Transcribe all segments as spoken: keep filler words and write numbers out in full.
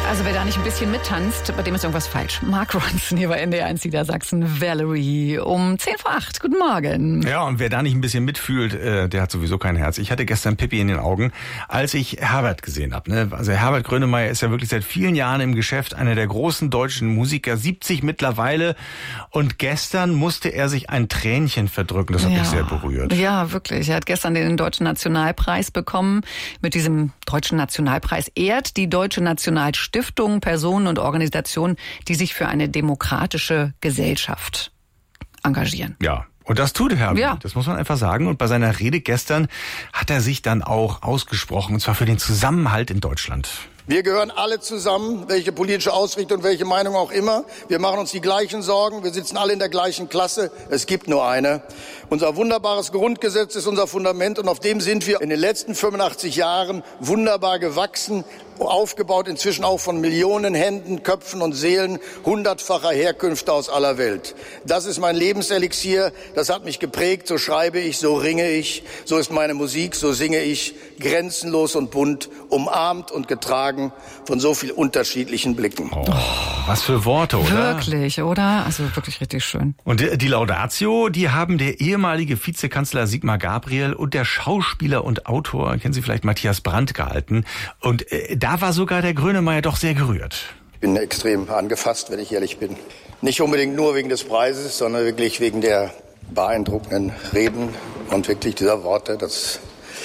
Also wer da nicht ein bisschen mittanzt, bei dem ist irgendwas falsch. Mark Ronson hier bei N D R eins Niedersachsen, Valerie, um zehn vor acht. Guten Morgen. Ja, und wer da nicht ein bisschen mitfühlt, äh, der hat sowieso kein Herz. Ich hatte gestern Pippi in den Augen, als ich Herbert gesehen habe. Ne? Also Herbert Grönemeyer ist ja wirklich seit vielen Jahren im Geschäft, einer der großen deutschen Musiker, siebzig mittlerweile. Und gestern musste er sich ein Tränchen verdrücken. Das hat ja. mich sehr berührt. Ja, wirklich. Er hat gestern den Deutschen Nationalpreis bekommen. Mit diesem Deutschen Nationalpreis ehrt die Deutsche Nationalstiftung Stiftungen, Personen und Organisationen, die sich für eine demokratische Gesellschaft engagieren. Ja. Und das tut Herbert, ja. das muss man einfach sagen. Und bei seiner Rede gestern hat er sich dann auch ausgesprochen, und zwar für den Zusammenhalt in Deutschland. Wir gehören alle zusammen, welche politische Ausrichtung, welche Meinung auch immer. Wir machen uns die gleichen Sorgen, wir sitzen alle in der gleichen Klasse. Es gibt nur eine. Unser wunderbares Grundgesetz ist unser Fundament und auf dem sind wir in den letzten fünfundachtzig Jahren wunderbar gewachsen, aufgebaut inzwischen auch von Millionen Händen, Köpfen und Seelen hundertfacher Herkünfte aus aller Welt. Das ist mein Lebenselixier, das hat mich geprägt, so schreibe ich, so ringe ich, so ist meine Musik, so singe ich, grenzenlos und bunt, umarmt und getragen von so viel unterschiedlichen Blicken. Oh, was für Worte, oder? Wirklich, oder? Also wirklich richtig schön. Und die Laudatio, die haben der ehemalige Vizekanzler Sigmar Gabriel und der Schauspieler und Autor, kennen Sie vielleicht, Matthias Brandt gehalten. Und äh, da war sogar der Grönemeyer doch sehr gerührt. Ich bin extrem angefasst, wenn ich ehrlich bin. Nicht unbedingt nur wegen des Preises, sondern wirklich wegen der beeindruckenden Reden und wirklich dieser Worte. Das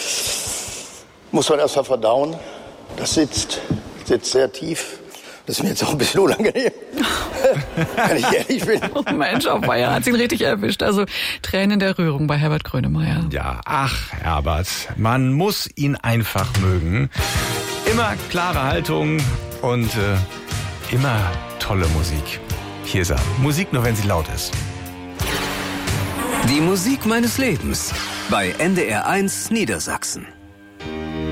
muss man erst mal verdauen. Das sitzt, sitzt sehr tief. Das ist mir jetzt auch ein bisschen unangenehm, wenn ich ehrlich bin. Oh Mensch, auf Bayern hat ihn richtig erwischt. Also Tränen der Rührung bei Herbert Grönemeyer. Ja, ach Herbert, man muss ihn einfach mögen. Immer klare Haltung und äh, immer tolle Musik. Hier ist er. Musik nur, wenn sie laut ist. Die Musik meines Lebens bei N D R eins Niedersachsen.